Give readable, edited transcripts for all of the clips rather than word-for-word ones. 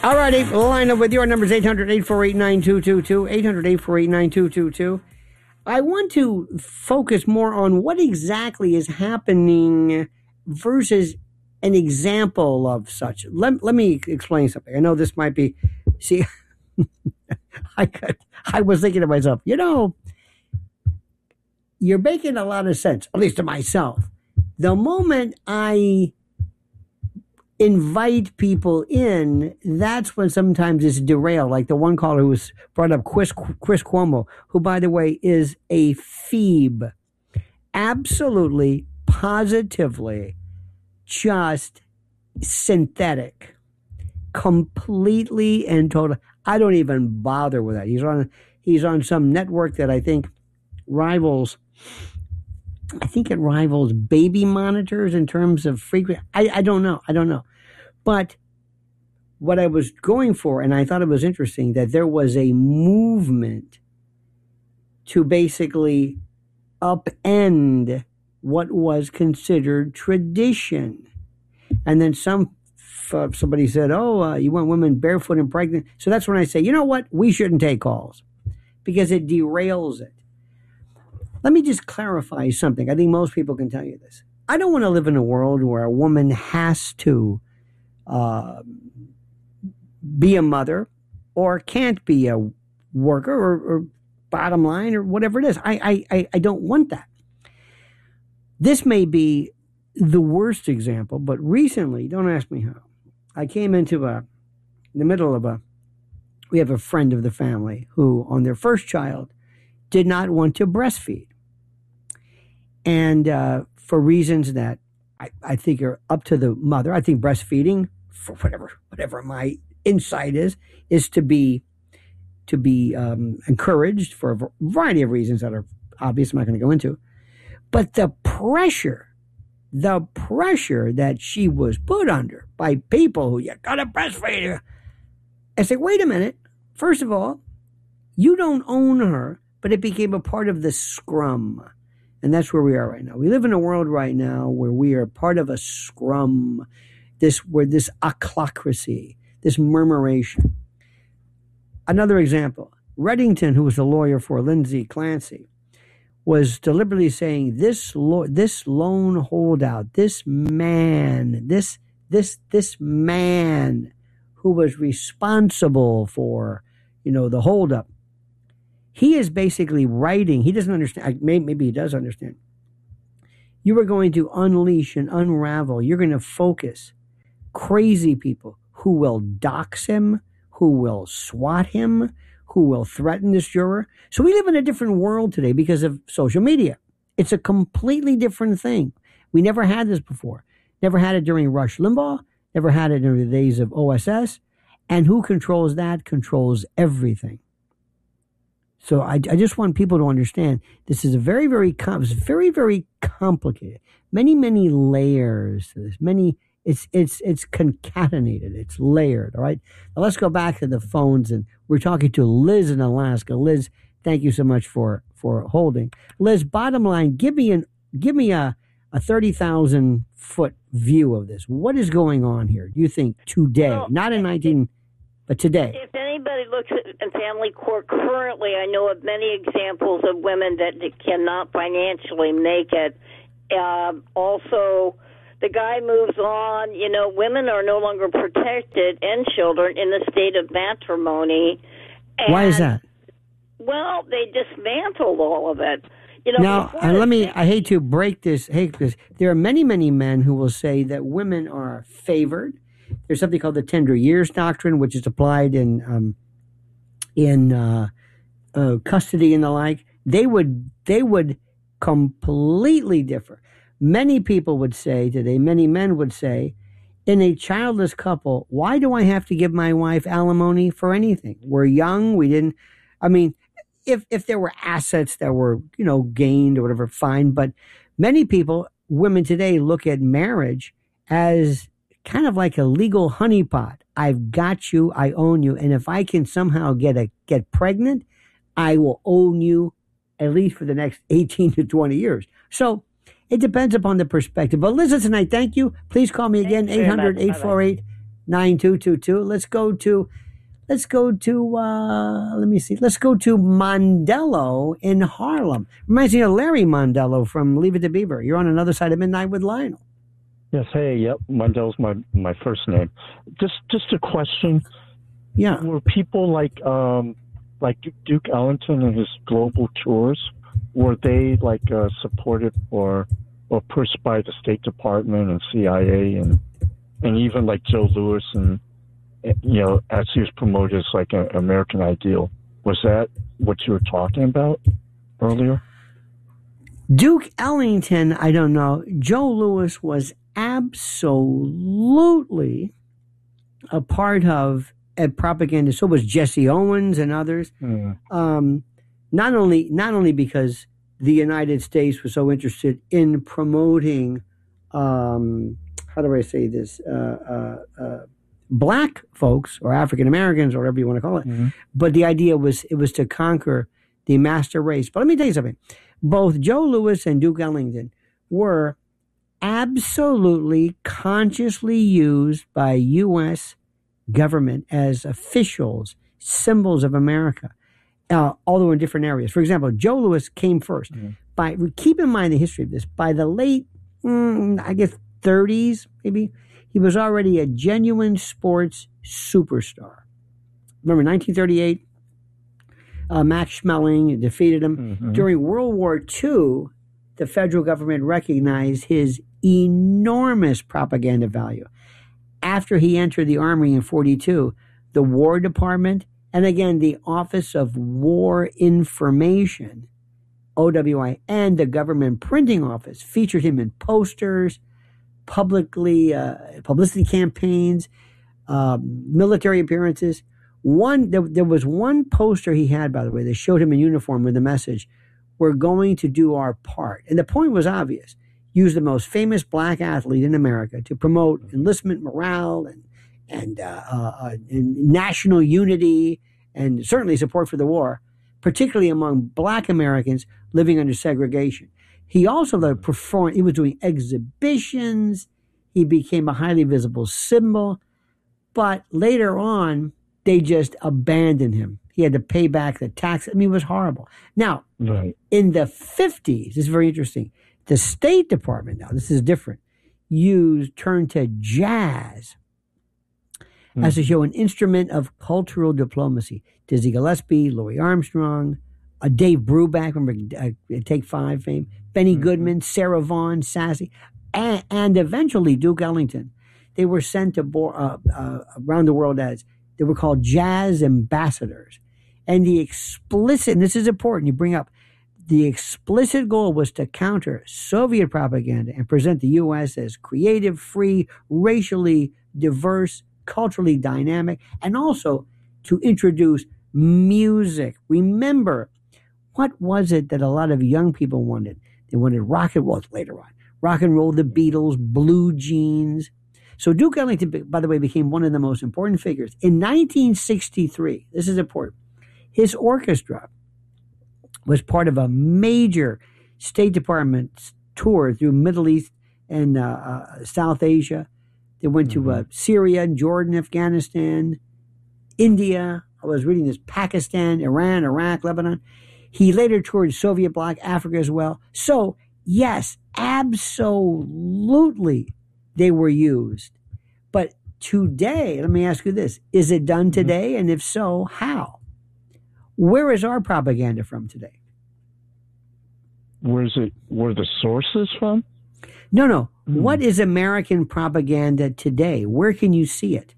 All righty, line up with your numbers 800-848-9222, 800-848-9222. I want to focus more on what exactly is happening versus an example of such. Let me explain something. I know this might be, see, I was thinking to myself, you're making a lot of sense, at least to myself. The moment I invite people in, that's when sometimes it's derailed. Like the one caller who was brought up, Chris Cuomo, who, by the way, is a phoebe. Absolutely, positively, just synthetic. Completely and totally. I don't even bother with that. He's on some network that I think rivals. I think it rivals Baby Monitors in terms of frequency. I don't know. But what I was going for, and I thought it was interesting, that there was a movement to basically upend what was considered tradition. And then somebody said, you want women barefoot and pregnant? So that's when I say, you know what? We shouldn't take calls because it derails it. Let me just clarify something. I think most people can tell you this. I don't want to live in a world where a woman has to be a mother or can't be a worker or bottom line or whatever it is. I don't want that. This may be the worst example, but recently, don't ask me how, I came into the middle of we have a friend of the family who on their first child did not want to breastfeed. And for reasons that I think are up to the mother, I think breastfeeding, for whatever my insight is to be encouraged for a variety of reasons that are obvious. I'm not going to go into. But the pressure that she was put under by people who, you got to breastfeed her. I say, wait a minute. First of all, you don't own her, but it became a part of the scrum. And that's where we are right now. We live in a world right now where we are part of a scrum, this ochlocracy, this murmuration. Another example, Reddington, who was a lawyer for Lindsay Clancy, was deliberately saying this lone holdout, this man who was responsible for, the holdup. He is basically writing. He doesn't understand. Maybe he does understand. You are going to unleash and unravel. You're going to focus crazy people who will dox him, who will swat him, who will threaten this juror. So we live in a different world today because of social media. It's a completely different thing. We never had this before. Never had it during Rush Limbaugh. Never had it during the days of OSS. And who controls that controls everything. So I just want people to understand this is a very, very, very, very complicated. Many, many layers to this. It's concatenated. It's layered. All right. Now let's go back to the phones, and we're talking to Liz in Alaska. Liz, thank you so much for holding. Liz, bottom line, give me a 30,000 foot view of this. What is going on here? Do you think today, not in 19, but today? If anybody looks at family court currently, I know of many examples of women that cannot financially make it. Also, the guy moves on. Women are no longer protected and children in the state of matrimony. And, why is that? Well, they dismantled all of it. Now, I hate to break this. There are many, many men who will say that women are favored. There's something called the tender years doctrine, which is applied in custody and the like. They would completely differ. Many people would say today, many men would say, in a childless couple, why do I have to give my wife alimony for anything? We're young. We didn't. I mean, if there were assets that were gained or whatever, fine. But many people, women today, look at marriage as kind of like a legal honeypot. I've got you, I own you, and if I can somehow get pregnant, I will own you at least for the next 18 to 20 years. So it depends upon the perspective. But Liz, tonight, thank you. Please call me again, 800-848. 9222. Let's go to let me see. Let's go to Mondello in Harlem. Reminds me of Larry Mondello from Leave It to Beaver. You're on Another Side of Midnight with Lionel. Yes, hey, yep, Mondel's my first name. Just a question. Yeah. Were people like Duke Ellington and his global tours, were they supported or pushed by the State Department and CIA and even like Joe Louis and as he was promoted as like an American Ideal? Was that what you were talking about earlier? Duke Ellington, I don't know. Joe Louis was absolutely a part of propaganda. So was Jesse Owens and others. Not only because the United States was so interested in promoting, how do I say this, black folks or African Americans or whatever you want to call it, but the idea was it was to conquer the master race. But let me tell you something. Both Joe Louis and Duke Ellington were absolutely consciously used by U.S. government as officials, symbols of America, although in different areas. For example, Joe Louis came first. Keep in mind the history of this. By the late, 30s, maybe, he was already a genuine sports superstar. Remember, 1938, Max Schmeling defeated him. During World War II, the federal government recognized his enormous propaganda value. After he entered the Army in 42, the War Department, and again, the Office of War Information, OWI, and the Government Printing Office featured him in posters, publicity campaigns, military appearances. There was one poster he had, by the way, that showed him in uniform with the message, "We're going to do our part." And the point was obvious. Use the most famous black athlete in America to promote enlistment morale and national unity and certainly support for the war, particularly among black Americans living under segregation. He also performed. He was doing exhibitions. He became a highly visible symbol. But later on, they just abandoned him. He had to pay back the tax. I mean, it was horrible. Now, in the 50s, this is very interesting. The State Department, now this is different, turned to jazz as to show an instrument of cultural diplomacy. Dizzy Gillespie, Louis Armstrong, Dave Brubeck, remember Take Five fame, Benny Goodman, Sarah Vaughan, Sassy, and eventually Duke Ellington. They were sent to around the world as, they were called jazz ambassadors. And the explicit, and this is important, you bring up, the explicit goal was to counter Soviet propaganda and present the U.S. as creative, free, racially diverse, culturally dynamic, and also to introduce music. Remember, what was it that a lot of young people wanted? They wanted rock and roll later on. Rock and roll, the Beatles, blue jeans. So Duke Ellington, by the way, became one of the most important figures. In 1963, this is important, his orchestra was part of a major State Department tour through Middle East and South Asia. They went to Syria, Jordan, Afghanistan, India. I was reading this, Pakistan, Iran, Iraq, Lebanon. He later toured Soviet bloc, Africa as well. So, yes, absolutely they were used. But today, let me ask you this, is it done today? And if so, how? Where is our propaganda from today? Where the sources from? No. What is American propaganda today? Where can you see it?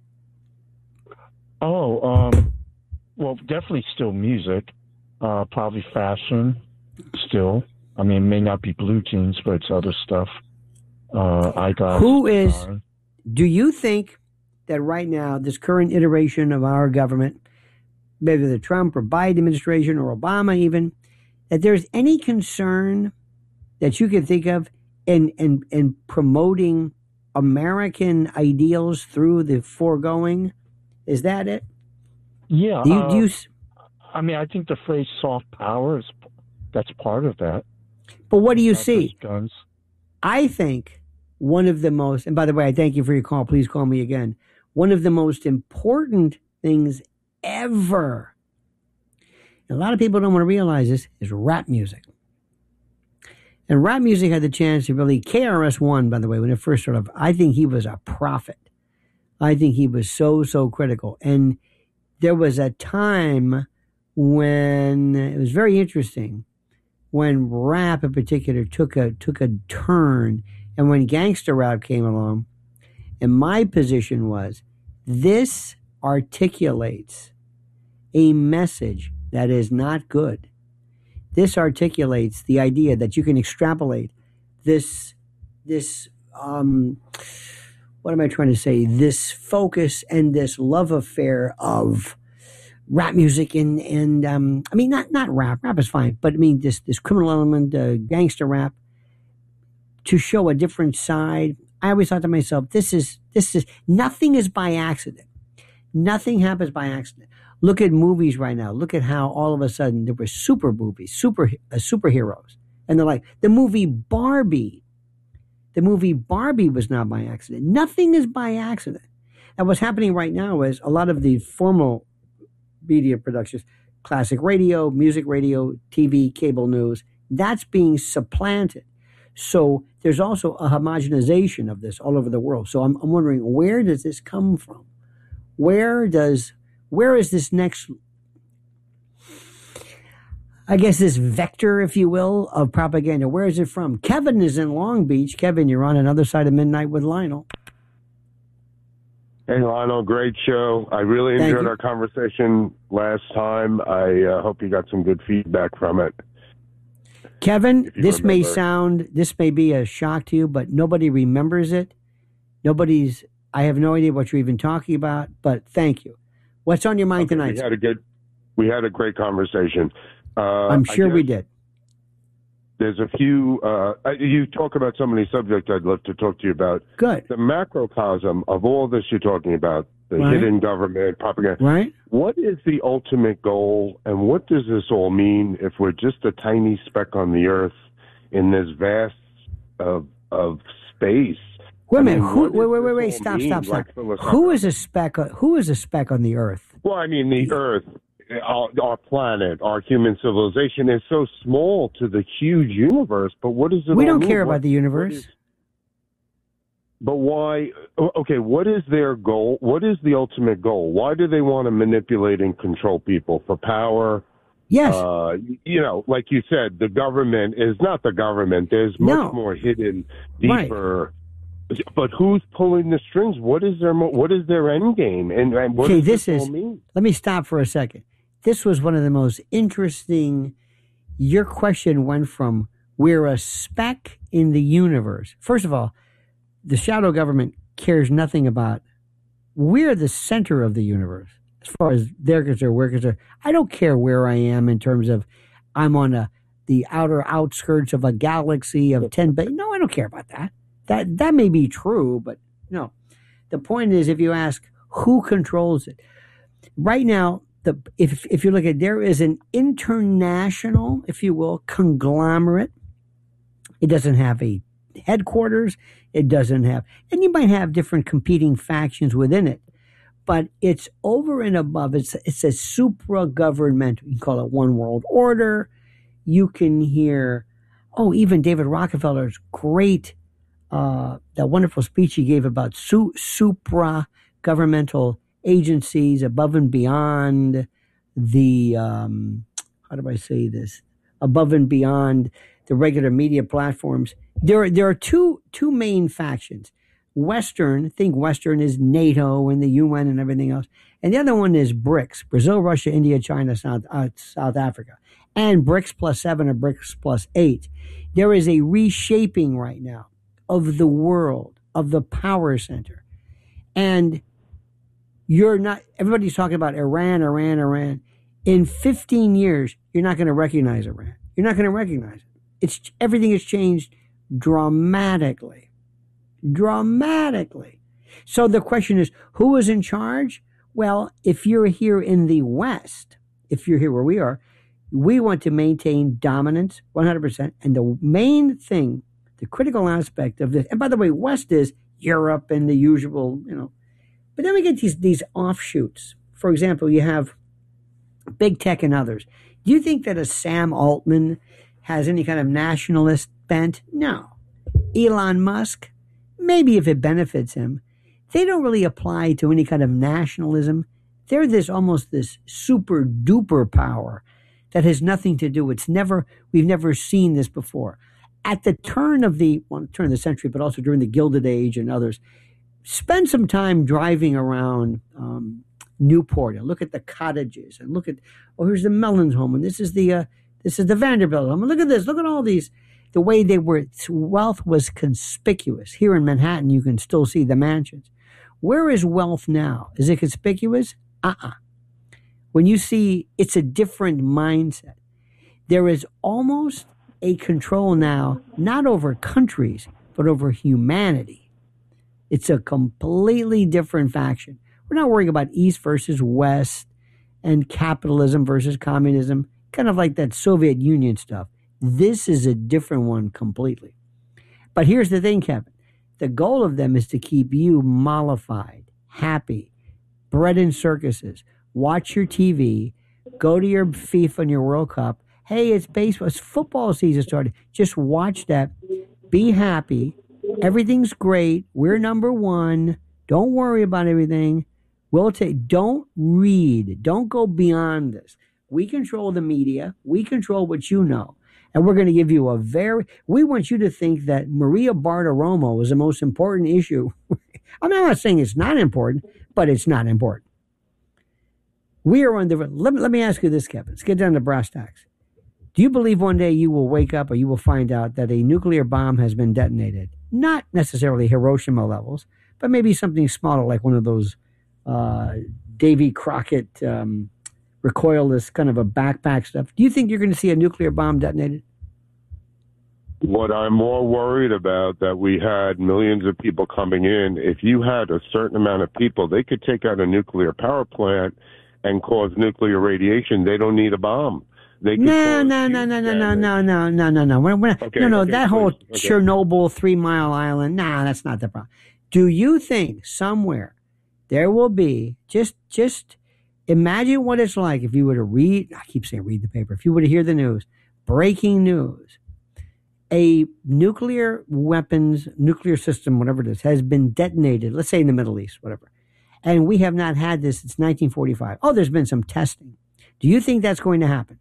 Well, definitely still music, probably fashion still. I mean, it may not be blue jeans, but it's other stuff. Do you think that right now, this current iteration of our government, maybe the Trump or Biden administration or Obama even, that there's any concern that you can think of in promoting American ideals through the foregoing? Is that it? Yeah. I mean, I think the phrase soft power that's part of that. But what do you see? Guns. I think one of the most, and by the way, I thank you for your call. Please call me again. one of the most important things ever, and a lot of people don't want to realize this, is rap music. And rap music had the chance to really, KRS-One, by the way, when it first started off, I think he was a prophet. I think he was so critical. And there was a time when it was very interesting, when rap in particular took a turn, and when gangster rap came along. And my position was, this articulates a message that is not good. This articulates the idea that you can extrapolate this what am I trying to say? This focus and this love affair of rap music and I mean, not rap. Rap is fine, but I mean this criminal element, gangster rap, to show a different side. I always thought to myself, this is nothing is by accident. Nothing happens by accident. Look at movies right now. Look at how all of a sudden there were super movies, superheroes, and they're like the movie Barbie. The movie Barbie was not by accident. Nothing is by accident. And what's happening right now is a lot of the formal media productions, classic radio, music radio, TV, cable news, that's being supplanted. So there's also a homogenization of this all over the world. So I'm wondering, where does this come from? Where is this next, I guess, this vector, if you will, of propaganda? Where is it from? Kevin is in Long Beach. Kevin, you're on Another Side of Midnight with Lionel. Hey, Lionel, great show. I really enjoyed our conversation last time. I hope you got some good feedback from it. Kevin, this may be a shock to you, but nobody remembers it. I have no idea what you're even talking about, but thank you. What's on your mind tonight? We had a great conversation. I'm sure we did. There's a few, you talk about so many subjects I'd love to talk to you about. Good. The macrocosm of all this you're talking about, the hidden government, propaganda. Right. What is the ultimate goal, and what does this all mean if we're just a tiny speck on the earth in this vast of space? Wait a minute. Wait. Stop. Like, who is a speck on the earth? Well, I mean, the earth, our planet, our human civilization is so small to the huge universe, but what does it We don't mean? care about the universe. But why? Okay, what is their goal? What is the ultimate goal? Why do they want to manipulate and control people for power? Yes. Like you said, the government is not the government. There's much more hidden, deeper. Right. But who's pulling the strings? What is their end game? And what does this all mean? Let me stop for a second. This was one of the most interesting. Your question went from, we're a speck in the universe. First of all, the shadow government cares nothing about, we're the center of the universe. As far as they're concerned, we're concerned. I don't care where I am in terms of I'm on the outer outskirts of a galaxy of 10 billion. No, I don't care about that. That may be true, but no. The point is, if you ask who controls it, right now, if you look at, there is an international, if you will, conglomerate. It doesn't have a headquarters. It doesn't have, and you might have different competing factions within it, but it's over and above. It's a supra-governmental. You can call it one world order. You can hear, even David Rockefeller's great, that wonderful speech he gave about supra-governmental agencies above and beyond the, how do I say this? Above and beyond the regular media platforms. There are two main factions. Think Western is NATO and the UN and everything else. And the other one is BRICS, Brazil, Russia, India, China, South Africa. And BRICS +7 or BRICS +8. There is a reshaping right now of the world, of the power center. And everybody's talking about Iran. In 15 years, you're not going to recognize Iran. You're not going to recognize it. Everything has changed dramatically. So the question is, who is in charge? Well, if you're here in the West, if you're here where we are, we want to maintain dominance 100%. And the main thing, the critical aspect of this, and by the way, West is Europe and the usual, But then we get these offshoots. For example, you have big tech and others. Do you think that a Sam Altman has any kind of nationalist bent? No. Elon Musk, maybe if it benefits him. They don't really apply to any kind of nationalism. They're almost this super duper power that has nothing to do. We've never seen this before. At the turn of the century, but also during the Gilded Age and others, spend some time driving around Newport and look at the cottages and look at, here's the Mellons home, and this is the Vanderbilt home. And look at this, look at all these, the way wealth was conspicuous. Here in Manhattan, you can still see the mansions. Where is wealth now? Is it conspicuous? When you see, it's a different mindset. There is almost a control now, not over countries, but over humanity. It's a completely different faction. We're not worrying about East versus West and capitalism versus communism, kind of like that Soviet Union stuff. This is a different one completely. But here's the thing, Kevin. The goal of them is to keep you mollified, happy, bred in circuses. Watch your TV, go to your FIFA and your World Cup. Hey, it's baseball, it's football season started. Just watch that. Be happy. Everything's great. We're number one. Don't worry about everything. Don't read. Don't go beyond this. We control the media. We control what you know. And we're going to give you we want you to think that Maria Bartiromo is the most important issue. I'm not saying it's not important, but it's not important. We are on different. Let me ask you this, Kevin. Let's get down to brass tacks. Do you believe one day you will wake up or you will find out that a nuclear bomb has been detonated? Not necessarily Hiroshima levels, but maybe something smaller like one of those Davy Crockett recoilless kind of a backpack stuff. Do you think you're going to see a nuclear bomb detonated? What I'm more worried about, that we had millions of people coming in. If you had a certain amount of people, they could take out a nuclear power plant and cause nuclear radiation. They don't need a bomb. No. That whole Chernobyl 3 Mile Island. That's not the problem. Do you think somewhere there will be just imagine what it's like if you were to read. I keep saying read the paper. If you were to hear the news, breaking news, a nuclear system, whatever it is, has been detonated. Let's say in the Middle East, whatever, and we have not had this since 1945. There's been some testing. Do you think that's going to happen?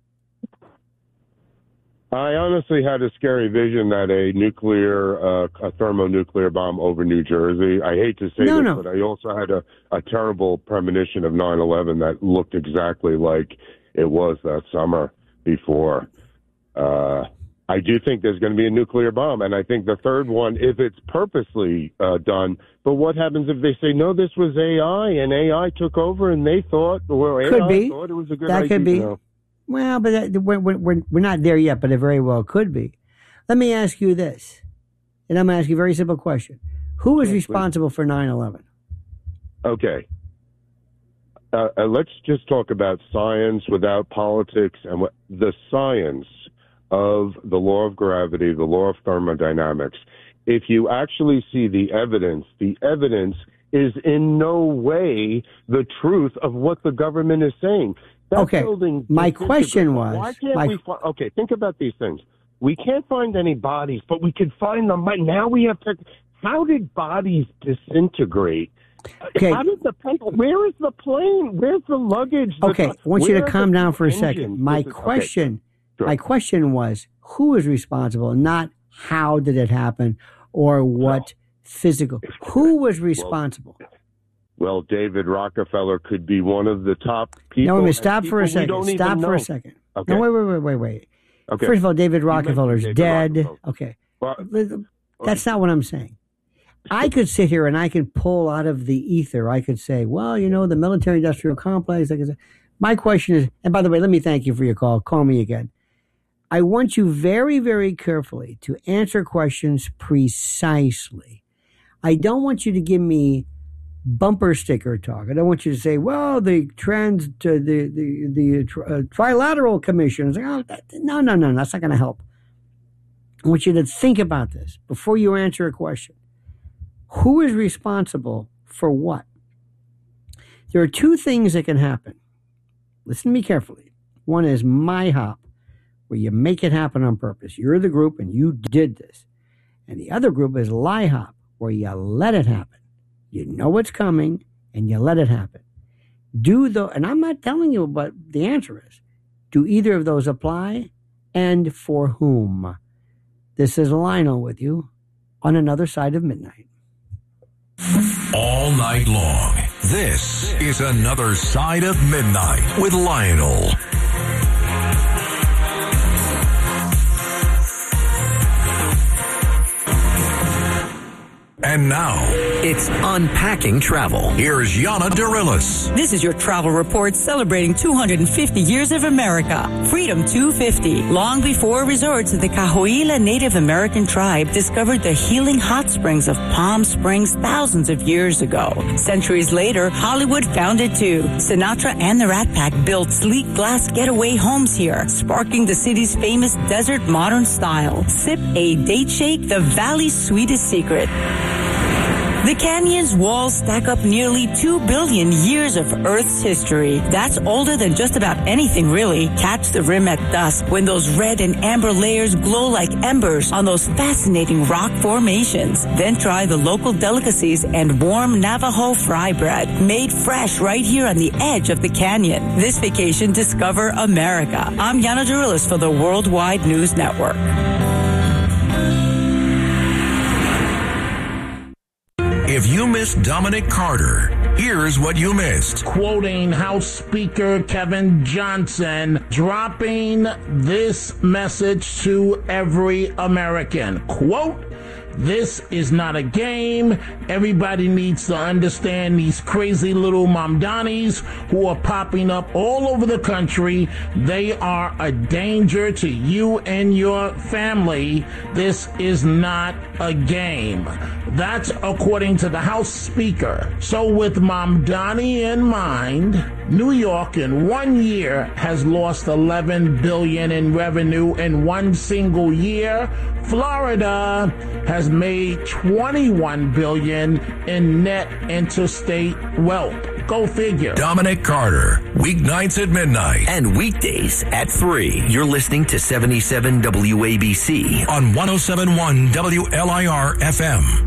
I honestly had a scary vision that a thermonuclear bomb over New Jersey. I hate to say this, but I also had a terrible premonition of 9/11 that looked exactly like it was that summer before. I do think there's going to be a nuclear bomb, and I think the third one, if it's purposely done. But what happens if they say, no, this was AI, and AI took over, and they thought, thought it was a good idea? That could be. Well, but we're not there yet, but it very well could be. Let me ask you this, and I'm going to ask you a very simple question. Who is responsible for 9/11? Okay. Let's just talk about science without politics, and the science of the law of gravity, the law of thermodynamics. If you actually see the evidence is in no way the truth of what the government is saying. My question was... Why can't think about these things. We can't find any bodies, but we could find them. Now we have to... How did bodies disintegrate? Okay. Where is the plane? Where's the luggage? I want you to calm down for a second. My question was, who is responsible, not how did it happen or what physical. Who was responsible? Well, David Rockefeller could be one of the top people. No, stop for a second. Stop for a second. Okay. No, wait. Okay. First of all, David Rockefeller's dead. Okay. Well, that's not what I'm saying. I could sit here and I could pull out of the ether. I could say, well, the military-industrial complex. I could say, my question is, and by the way, let me thank you for your call. Call me again. I want you very, very carefully to answer questions precisely. I don't want you to give me bumper sticker talk. I don't want you to say, well, the Trilateral Commission. It's like, no, that's not going to help. I want you to think about this before you answer a question. Who is responsible for what? There are two things that can happen. Listen to me carefully. One is MyHop, where you make it happen on purpose. You're the group and you did this. And the other group is LIHOP, where you let it happen. You know what's coming and you let it happen. And I'm not telling you what the answer is. Do either of those apply? And for whom? This is Lionel with you on Another Side of Midnight. All night long, this is Another Side of Midnight with Lionel. And now, it's Unpacking Travel. Here's Yana Dirilis. This is your travel report celebrating 250 years of America. Freedom 250. Long before resorts, the Cahuilla Native American tribe discovered the healing hot springs of Palm Springs thousands of years ago. Centuries later, Hollywood found it too. Sinatra and the Rat Pack built sleek glass getaway homes here, sparking the city's famous desert modern style. Sip a date shake, the valley's sweetest secret. The canyon's walls stack up nearly 2 billion years of Earth's history. That's older than just about anything, really. Catch the rim at dusk when those red and amber layers glow like embers on those fascinating rock formations. Then try the local delicacies and warm Navajo fry bread, made fresh right here on the edge of the canyon. This vacation, discover America. I'm Yana Dirilis for the Worldwide News Network. If you missed Dominic Carter, here's what you missed. Quoting House Speaker Kevin Johnson, dropping this message to every American. Quote, "This is not a game. Everybody needs to understand these crazy little Mamdanis who are popping up all over the country. They are a danger to you and your family. This is not a game." That's according to the House Speaker. So with Mamdani in mind, New York in 1 year has lost $11 billion in revenue in one single year. Florida has made $21 billion in net interstate wealth. Go figure. Dominic Carter, weeknights at midnight. And weekdays at 3. You're listening to 77 WABC on 107.1 WLIR FM.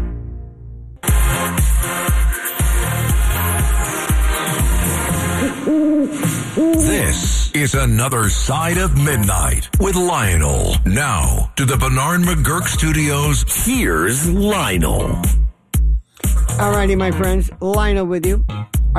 This is Another Side of Midnight with Lionel. Now to the Bernard McGurk Studios. Here's Lionel. All righty, my friends. Lionel with you.